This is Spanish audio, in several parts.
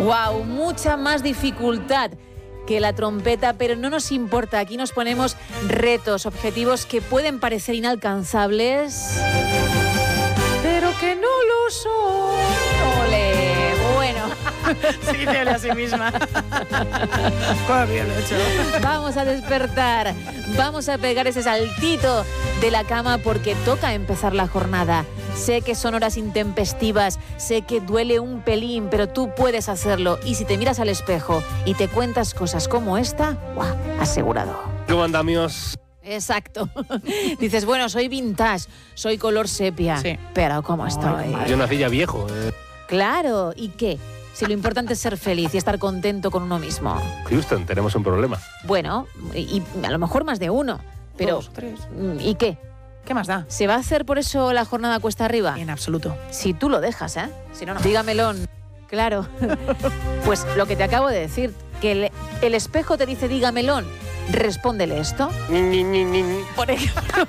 ¡Wow! Mucha más dificultad que la trompeta, pero no nos importa. Aquí nos ponemos retos, objetivos que pueden parecer inalcanzables, pero que no lo son. ¡Ole! Bueno. Se dice a sí misma. Cómo bien lo he hecho. Vamos a despertar, vamos a pegar ese saltito de la cama porque toca empezar la jornada. Sé que son horas intempestivas, sé que duele un pelín, pero tú puedes hacerlo. Y si te miras al espejo y te cuentas cosas como esta, ¡guau! Asegurado. ¿Cómo andamos? Exacto. Dices, bueno, soy vintage, soy color sepia, sí, pero ¿cómo estoy? Yo nací ya viejo. Claro, ¿y qué? Si lo importante es ser feliz y estar contento con uno mismo. Houston, tenemos un problema. Bueno, y a lo mejor más de uno, pero... 2, 3. ¿Y qué? ¿Qué más da? ¿Se va a hacer por eso la jornada cuesta arriba? En absoluto. Si tú lo dejas, ¿eh? Si no, no. Dígamelo. Claro. Pues lo que te acabo de decir, que el espejo te dice dígamelo. Respóndele esto. Por ejemplo.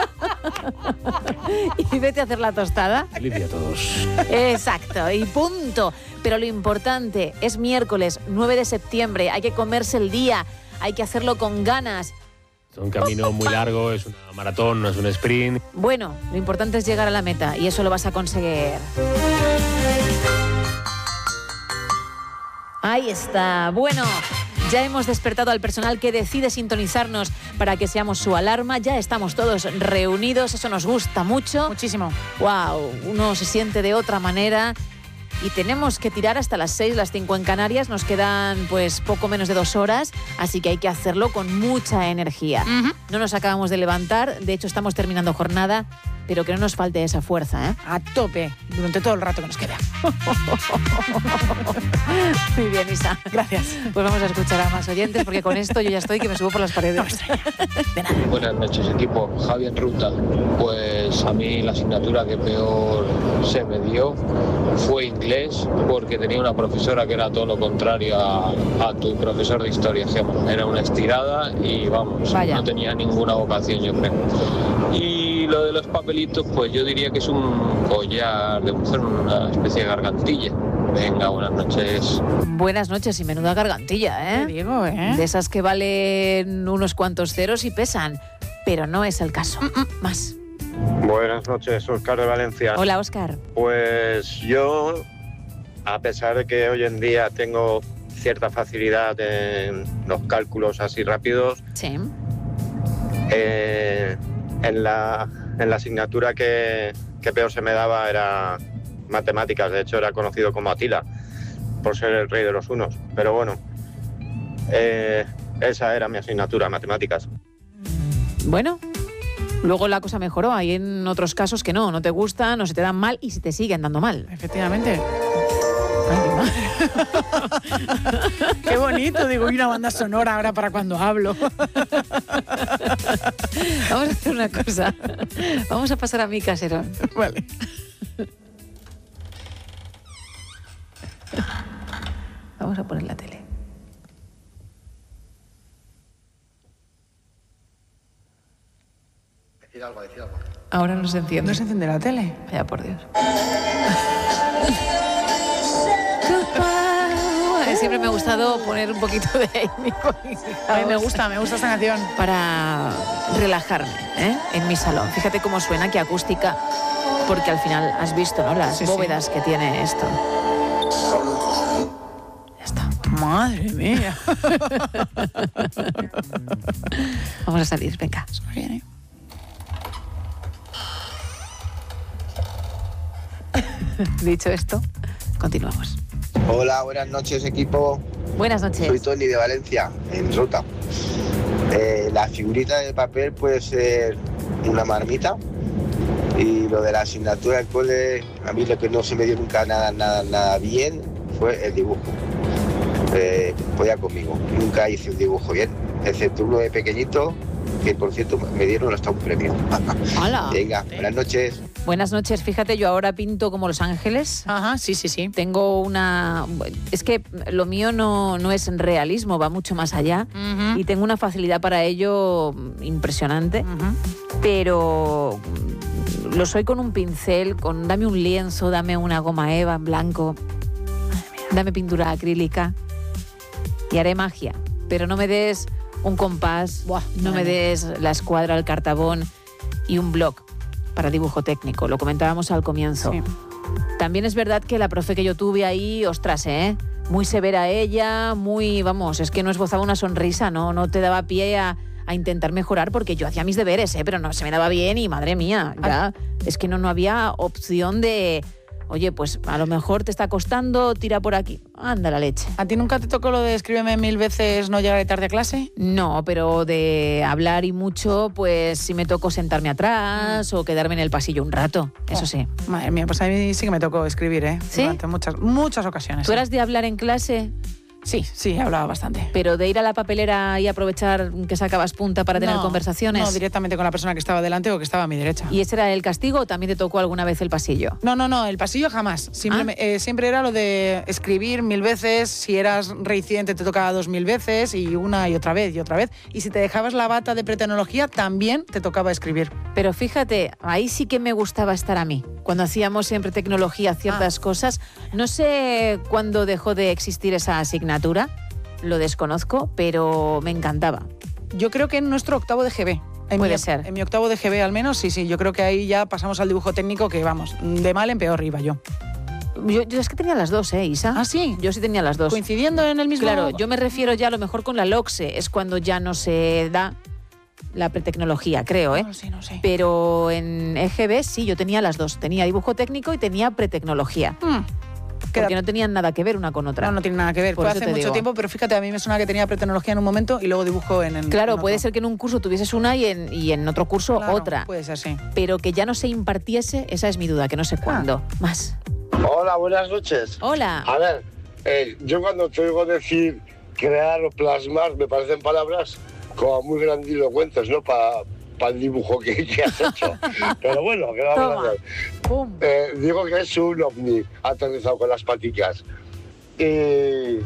Y vete a hacer la tostada. Limpia a todos. Exacto, y punto. Pero lo importante es miércoles 9 de septiembre. Hay que comerse el día. Hay que hacerlo con ganas. Es un camino muy largo, es una maratón, no es un sprint. Bueno, lo importante es llegar a la meta y eso lo vas a conseguir. Ahí está. Bueno, ya hemos despertado al personal que decide sintonizarnos para que seamos su alarma. Ya estamos todos reunidos, eso nos gusta mucho. Muchísimo. Wow, uno se siente de otra manera. Y tenemos que tirar hasta las 6, las 5 en Canarias. Nos quedan pues poco menos de 2 horas, así que hay que hacerlo con mucha energía. No nos acabamos de levantar, de hecho estamos terminando jornada, pero que no nos falte esa fuerza, ¿eh? A tope, durante todo el rato que nos queda. Muy bien, Isa. Gracias. Pues vamos a escuchar a más oyentes, porque con esto yo ya estoy que me subo por las paredes. De nada. Buenas noches, equipo. Javi en ruta. Pues a mí la asignatura que peor se me dio fue inglés, porque tenía una profesora que era todo lo contrario a tu profesor de historia, Gemma. Era una estirada y vamos, Vaya. No tenía ninguna vocación, yo creo. Y lo de los papelitos, pues yo diría que es un collar de mujer, una especie de gargantilla. Venga, buenas noches. Buenas noches y menuda gargantilla, ¿eh? Te digo, ¿eh? De esas que valen unos cuantos ceros y pesan, pero no es el caso. Más. Buenas noches, Óscar de Valencia. Hola, Óscar. Pues yo, a pesar de que hoy en día tengo cierta facilidad en los cálculos así rápidos, Sí. en la asignatura que peor se me daba era matemáticas. De hecho, era conocido como Atila, por ser el rey de los unos. Pero bueno, esa era mi asignatura, matemáticas. Bueno, luego la cosa mejoró. Hay en otros casos que no te gustan, no se te dan mal y se te siguen dando mal. Efectivamente. Ay, mi madre. Qué bonito, digo, y una banda sonora ahora para cuando hablo. Vamos a hacer una cosa. Vamos a pasar a mi caserón. Vale. Vamos a poner la tele. Decir algo. Ahora no se enciende. ¿No se enciende la tele? Vaya por Dios. Siempre me ha gustado poner un poquito de Amy Winehouse. A mí me gusta esta canción. Para relajarme, ¿eh? En mi salón. Fíjate cómo suena, qué acústica, porque al final has visto, ¿no? Las bóvedas que tiene esto. Ya está. Madre mía. Vamos a salir, venga. Viene. Dicho esto, continuamos. Hola, buenas noches, equipo. Buenas noches. Soy Tony de Valencia, en ruta. La figurita de papel puede ser una marmita. Y lo de la asignatura del cole, a mí lo que no se me dio nunca nada bien fue el dibujo. Podía conmigo. Nunca hice un dibujo bien, excepto uno de pequeñito, que por cierto me dieron hasta un premio. Hola. Venga, buenas noches. Buenas noches. Fíjate, yo ahora pinto como Los Ángeles. Ajá, sí. Tengo una... Es que lo mío no es realismo, va mucho más allá. Uh-huh. Y tengo una facilidad para ello impresionante. Uh-huh. Pero lo soy con un pincel, dame un lienzo, dame una goma eva en blanco. Dame pintura acrílica y haré magia. Pero no me des un compás, no me des la escuadra, el cartabón y un bloc para dibujo técnico. Lo comentábamos al comienzo. Sí. También es verdad que la profe que yo tuve ahí, ostras, muy severa ella, muy, vamos, es que no esbozaba una sonrisa, no te daba pie a intentar mejorar, porque yo hacía mis deberes, pero no se me daba bien y madre mía, ya es que no había opción de, oye, pues a lo mejor te está costando, tira por aquí. Anda la leche. ¿A ti nunca te tocó lo de escríbeme 1000 veces no llegaré tarde a clase? No, pero de hablar y mucho, pues sí me tocó sentarme atrás o quedarme en el pasillo un rato, eso sí. Madre mía, pues a mí sí que me tocó escribir, ¿Sí? Durante muchas ocasiones. ¿Tú eras de hablar en clase? Sí, hablaba bastante. ¿Pero de ir a la papelera y aprovechar que sacabas punta para tener conversaciones? No, directamente con la persona que estaba delante o que estaba a mi derecha. ¿Y ese era el castigo o también te tocó alguna vez el pasillo? No, el pasillo jamás. Siempre era lo de escribir 1000 veces, si eras reincidente te tocaba 2000 veces y una y otra vez y otra vez. Y si te dejabas la bata de pretecnología, también te tocaba escribir. Pero fíjate, ahí sí que me gustaba estar a mí. Cuando hacíamos en pretecnología ciertas cosas, no sé cuándo dejó de existir esa asignatura, lo desconozco, pero me encantaba. Yo creo que en nuestro octavo de GB. Puede ser. En mi octavo de GB al menos, sí. Yo creo que ahí ya pasamos al dibujo técnico que, vamos, de mal en peor iba yo. Yo es que tenía las dos, Isa. ¿Ah, sí? Yo sí tenía las dos. ¿Coincidiendo en el mismo...? Claro, yo me refiero ya a lo mejor con la LOCSE, es cuando ya no se da la pretecnología, creo, No sé. Pero en EGB sí, yo tenía las dos. Tenía dibujo técnico y tenía pretecnología. Porque no tenían nada que ver una con otra. No tiene nada que ver. Fue hace mucho tiempo, pero fíjate, a mí me suena que tenía pretecnología en un momento y luego dibujo en Claro, en puede otro. ser que en un curso tuvieses una y en otro curso otra. Puede ser, sí. Pero que ya no se impartiese, esa es mi duda, que no sé cuándo. Más. Hola, buenas noches. Hola. A ver, yo cuando te oigo decir crear o plasmar, me parecen palabras como muy grandilocuentes, ¿no? Para el dibujo que has hecho. Pero bueno, ¿qué vamos a hacer? Digo que es un ovni aterrizado con las paticas. Y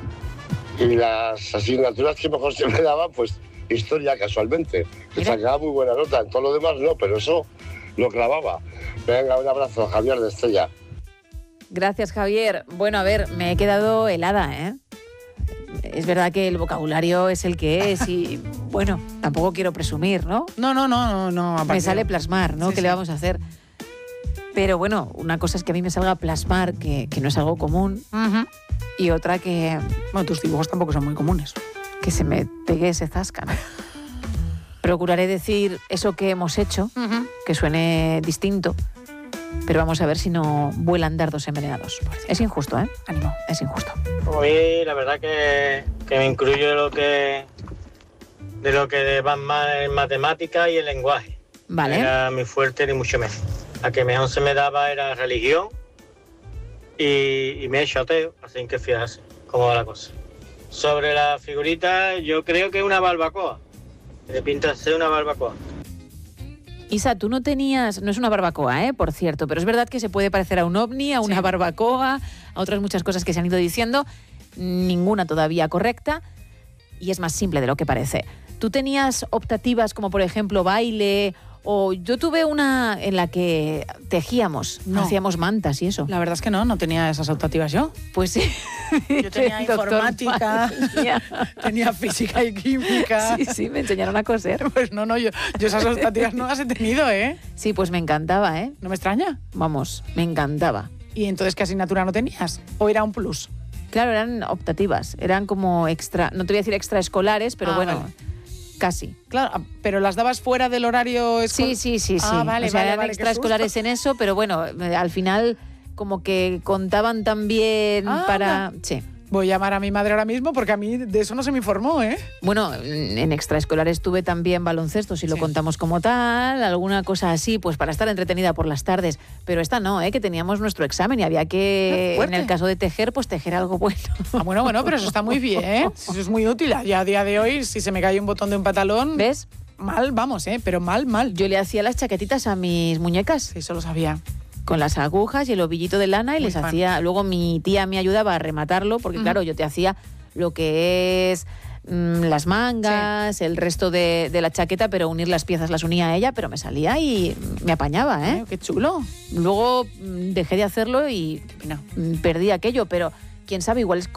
las asignaturas que mejor se me daban, pues historia, casualmente. Que sacaba muy buena nota. En todo lo demás no, pero eso lo clavaba. Venga, un abrazo, Javier de Estella. Gracias, Javier. Bueno, a ver, me he quedado helada, ¿eh? Es verdad que el vocabulario es el que es y, bueno, tampoco quiero presumir, ¿no? No. Me sale plasmar, ¿no? Sí, ¿Qué le vamos a hacer? Pero bueno, una cosa es que a mí me salga plasmar, que no es algo común, y otra que... Bueno, tus dibujos tampoco son muy comunes. Que se me pegue ese zasca, ¿no? Procuraré decir eso que hemos hecho, que suene distinto, pero vamos a ver si no vuelan dardos envenenados. Es injusto, ¿eh? Ánimo. Es injusto. A mí la verdad que me incluyo de lo que va más en matemática y el lenguaje. Vale. No era muy fuerte ni mucho menos. La que mejor se me daba era religión y me he hecho ateo, así que fíjate cómo va la cosa. Sobre la figurita, yo creo que es una barbacoa. Me pinta ser una barbacoa. Isa, tú no tenías, no es una barbacoa, por cierto, pero es verdad que se puede parecer a un ovni, a una barbacoa, a otras muchas cosas que se han ido diciendo, ninguna todavía correcta, y es más simple de lo que parece. ¿Tú tenías optativas como, por ejemplo, baile? O yo tuve una en la que tejíamos, hacíamos mantas y eso. La verdad es que no tenía esas optativas yo. Pues sí. Yo tenía informática, tenía física y química. Sí, me enseñaron a coser. Pues no, yo esas optativas no las he tenido, ¿eh? Sí, pues me encantaba, ¿eh? ¿No me extraña? Vamos, me encantaba. ¿Y entonces qué asignatura no tenías? ¿O era un plus? Claro, eran optativas, eran como extra, no te voy a decir extraescolares, pero bueno... Vale. Casi. Claro, pero las dabas fuera del horario escolar. Sí. Vale, o sea, eran vale, extraescolares en eso, pero bueno, al final como que contaban también para... Sí. Voy a llamar a mi madre ahora mismo porque a mí de eso no se me informó, ¿eh? Bueno, en extraescolares tuve también baloncesto, si lo contamos como tal, alguna cosa así, pues para estar entretenida por las tardes. Pero esta no, que teníamos nuestro examen y había que, en el caso de tejer, pues tejer algo bueno. Bueno, pero eso está muy bien, ¿eh? Eso es muy útil. Ya a día de hoy, si se me cae un botón de un pantalón... ¿Ves? Mal, vamos, pero mal. Yo le hacía las chaquetitas a mis muñecas. Sí, eso lo sabía. Con las agujas y el ovillito de lana y les hacía... Luego mi tía me ayudaba a rematarlo porque, claro, yo te hacía lo que es las mangas, el resto de la chaqueta, pero unir las piezas las unía a ella, pero me salía y me apañaba, ¿eh? ¡Qué chulo! Luego dejé de hacerlo y perdí aquello, pero quién sabe, igual es